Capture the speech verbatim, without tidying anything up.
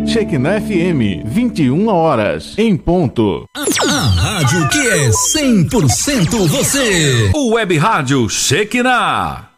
Shekinah F M, vinte e uma horas, em ponto. A rádio que é cem por cento você. O Web Rádio Shekinah.